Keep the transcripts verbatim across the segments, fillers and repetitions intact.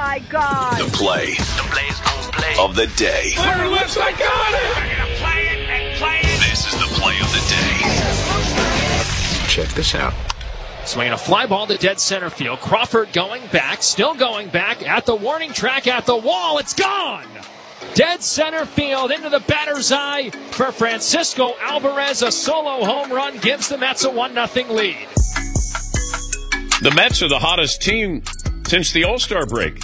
my God. The play, the play's gonna play of the day. Clear lips, I got it. We're gonna play it and play it. This is the play of the day. Check this out. Swinging a fly ball to dead center field. Crawford going back, still going back at the warning track, at the wall. It's gone. Dead center field into the batter's eye for Francisco Alvarez. A solo home run gives the Mets a one nothing lead. The Mets are the hottest team since the All-Star break.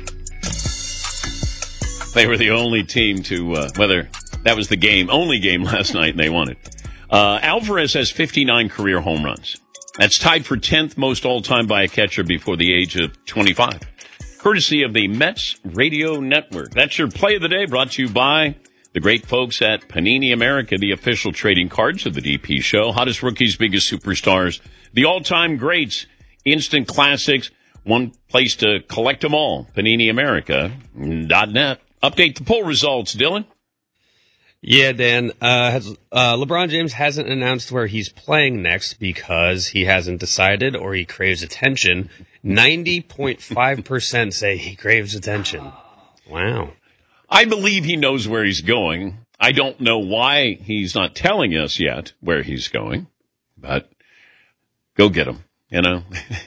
They were the only team to, uh, whether that was the game, only game last night, and they won it. Uh, Alvarez has fifty-nine career home runs. That's tied for tenth most all-time by a catcher before the age of twenty-five. Courtesy of the Mets Radio Network. That's your play of the day, brought to you by the great folks at Panini America, the official trading cards of the D P show. Hottest rookies, biggest superstars, the all-time greats, instant classics. One place to collect them all, Panini America dot net. Update the poll results, Dylan. Yeah, Dan. Uh, has, uh, LeBron James hasn't announced where he's playing next because he hasn't decided or he craves attention. ninety point five percent say he craves attention. Wow. I believe he knows where he's going. I don't know why he's not telling us yet where he's going, but go get him, you know.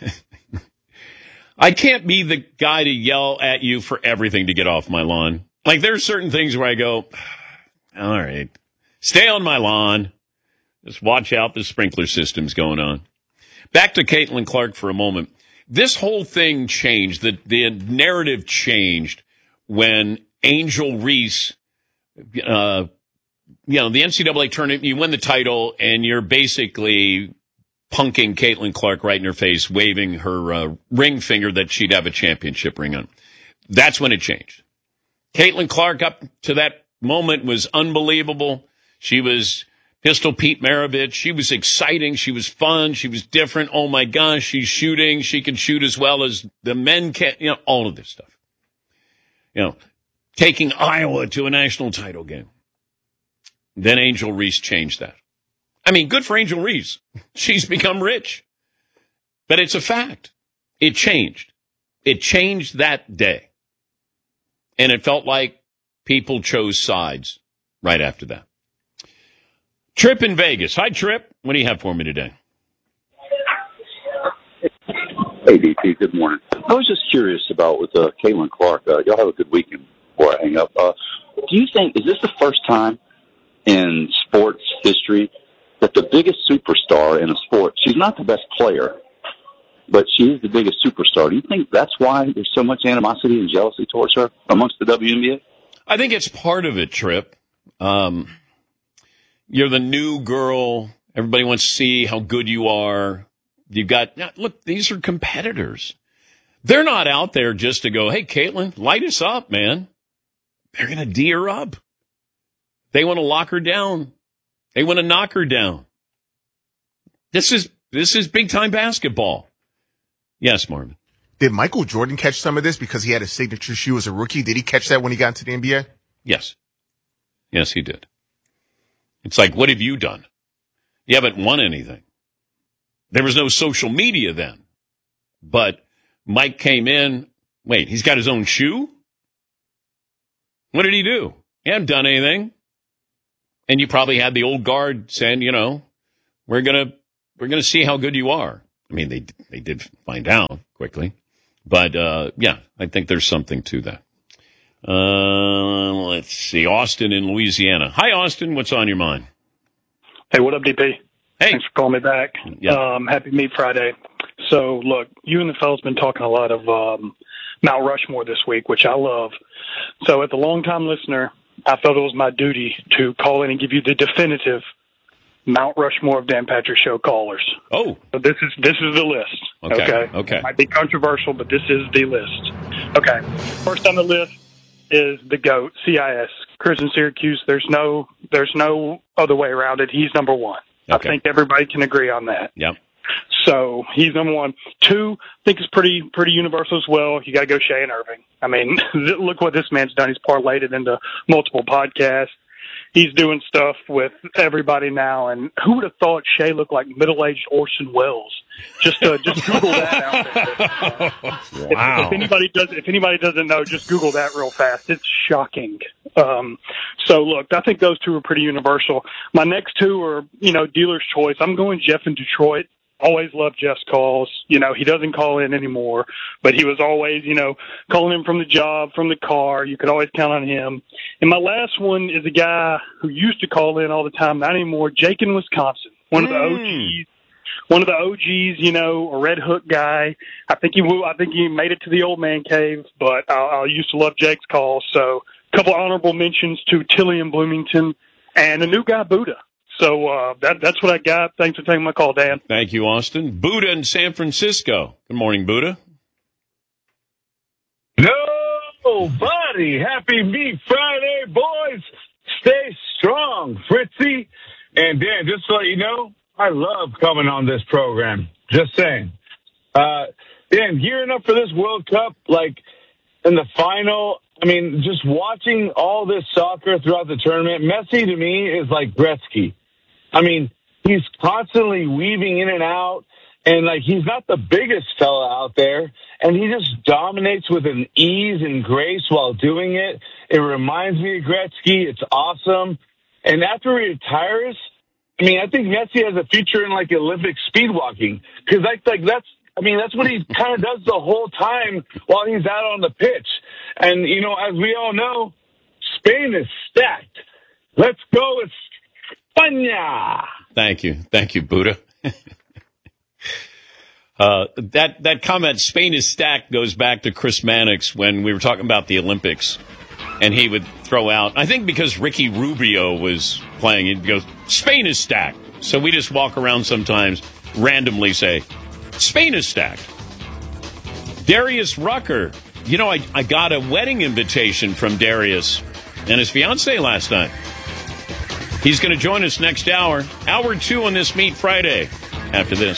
I can't be the guy to yell at you for everything to get off my lawn. Like, there are certain things where I go, all right, stay on my lawn. Just watch out, the sprinkler system's going on. Back to Caitlin Clark for a moment. This whole thing changed. The, the narrative changed when Angel Reese, uh, you know, the N C double A tournament, you win the title, and you're basically punking Caitlin Clark right in her face, waving her uh, ring finger that she'd have a championship ring on. That's when it changed. Caitlin Clark, up to that moment, was unbelievable. She was Pistol Pete Maravich. She was exciting. She was fun. She was different. Oh, my gosh, she's shooting. She can shoot as well as the men can. You know, all of this stuff. You know, taking Iowa to a national title game. Then Angel Reese changed that. I mean, good for Angel Reese. She's become rich. But it's a fact. It changed. It changed that day. And it felt like people chose sides right after that. Trip in Vegas. Hi, Trip. What do you have for me today? Hey, D P. Good morning. I was just curious about with uh, Caitlin Clark. Uh, y'all have a good weekend before I hang up. Uh, do you think, is this the first time in sports history that the biggest superstar in a sport, she's not the best player, but she is the biggest superstar? Do you think that's why there's so much animosity and jealousy towards her amongst the W N B A? I think it's part of it, Trip. Um, you're the new girl. Everybody wants to see how good you are. You've got, look, these are competitors. They're not out there just to go, hey, Caitlin, light us up, man. They're going to D her up. They want to lock her down. They want to knock her down. This is this is big-time basketball. Yes, Marvin. Did Michael Jordan catch some of this because he had a signature shoe as a rookie? Did he catch that when he got into the N B A? Yes. Yes, he did. It's like, what have you done? You haven't won anything. There was no social media then. But Mike came in. Wait, he's got his own shoe? What did he do? He hadn't done anything. And you probably had the old guard saying, you know, we're gonna we're gonna see how good you are. I mean, they they did find out quickly, but uh, yeah, I think there's something to that. Uh, let's see, Austin in Louisiana. Hi, Austin. What's on your mind? Hey, what up, D P? Hey, thanks for calling me back. Yeah. Um, happy Meat Friday. So, look, you and the fellas been talking a lot of um, Mount Rushmore this week, which I love. So, as a longtime listener, I felt it was my duty to call in and give you the definitive Mount Rushmore of Dan Patrick Show callers. Oh. So this is this is the list. Okay. Okay. Okay. It might be controversial, but this is the list. Okay. First on the list is the GOAT, C I S, Chris in Syracuse. There's no there's no other way around it. He's number one. Okay. I think everybody can agree on that. Yep. So he's number one. Two, I think it's pretty pretty universal as well. You got to go Shea and Irving. I mean, look what this man's done. He's parlayed it into multiple podcasts. He's doing stuff with everybody now. And who would have thought Shea looked like middle-aged Orson Welles Just uh, just Google that out there. Wow. If, if anybody does, if anybody doesn't know, just Google that real fast. It's shocking. Um, so look, I think those two are pretty universal. My next two are, you know, dealer's choice. I'm going Jeff in Detroit. Always loved Jeff's calls. You know, he doesn't call in anymore, but he was always, you know, calling in from the job, from the car. You could always count on him. And my last one is a guy who used to call in all the time, not anymore, Jake in Wisconsin, one of the O Gs. One of the O Gs, you know, a Red Hook guy. I think he will. I think he made it to the old man cave, but I, I used to love Jake's calls. So a couple honorable mentions to Tilly and Bloomington and a new guy, Buddha. So uh, that, that's what I got. Thanks for taking my call, Dan. Thank you, Austin. Buddha in San Francisco. Good morning, Buddha. No, buddy. Happy Meat Friday, boys. Stay strong, Fritzy. And Dan, just to let you know, I love coming on this program. Just saying. Uh, Dan, gearing up for this World Cup, like in the final, I mean, just watching all this soccer throughout the tournament, Messi to me is like Gretzky. I mean, he's constantly weaving in and out, and like he's not the biggest fella out there, and he just dominates with an ease and grace while doing it. It reminds me of Gretzky. It's awesome. And after he retires, I mean, I think Messi has a future in like Olympic speed walking, because like, like that's, I mean, that's what he kind of does the whole time while he's out on the pitch. And, you know, as we all know, Spain is stacked. Let's go, España. Thank you. Thank you, Buddha. uh, that, that comment, Spain is stacked, goes back to Chris Mannix when we were talking about the Olympics. And he would throw out, I think because Ricky Rubio was playing, he'd go, Spain is stacked. So we just walk around sometimes, randomly say, Spain is stacked. Darius Rucker. You know, I, I got a wedding invitation from Darius and his fiancée last night. He's going to join us next hour. Hour two on this Meat Friday. After this.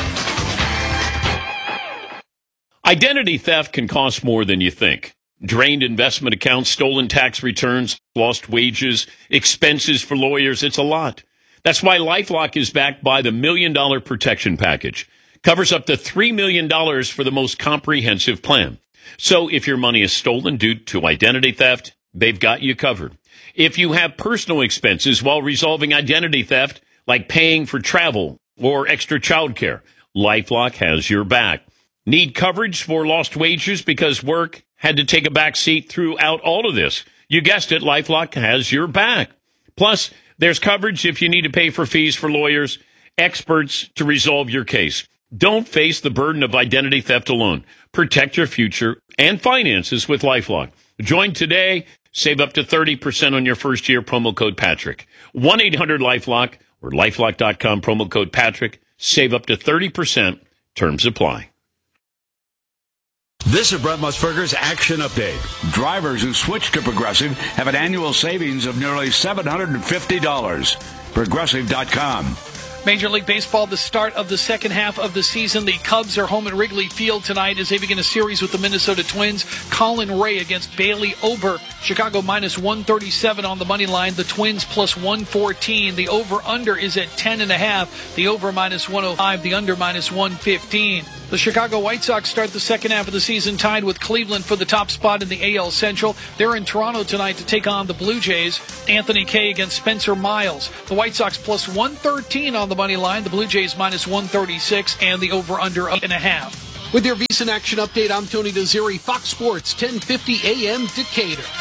Identity theft can cost more than you think. Drained investment accounts, stolen tax returns, lost wages, expenses for lawyers. It's a lot. That's why LifeLock is backed by the Million Dollar Protection Package. Covers up to three million dollars for the most comprehensive plan. So if your money is stolen due to identity theft, they've got you covered. If you have personal expenses while resolving identity theft, like paying for travel or extra childcare, LifeLock has your back. Need coverage for lost wages because work had to take a back seat throughout all of this? You guessed it, LifeLock has your back. Plus, there's coverage if you need to pay for fees for lawyers, experts to resolve your case. Don't face the burden of identity theft alone. Protect your future and finances with LifeLock. Join today. Save up to thirty percent on your first year. Promo code Patrick. one eight hundred LifeLock or lifelock dot com. Promo code Patrick. Save up to thirty percent. Terms apply. This is Brett Musburger's Action Update. Drivers who switch to Progressive have an annual savings of nearly seven hundred fifty dollars. Progressive dot com. Major League Baseball, the start of the second half of the season. The Cubs are home at Wrigley Field tonight as they begin a series with the Minnesota Twins. Colin Ray against Bailey Ober. Chicago minus one thirty-seven on the money line. The Twins plus one fourteen. The over-under is at ten and a half. The over minus one oh five. The under minus one fifteen. The Chicago White Sox start the second half of the season tied with Cleveland for the top spot in the A L Central. They're in Toronto tonight to take on the Blue Jays. Anthony Kay against Spencer Miles. The White Sox plus one thirteen on the money line. The Blue Jays minus one thirty-six and the over-under eight and a half. With your VSiN Action Update, I'm Tony Desiri, Fox Sports, ten fifty A M Decatur.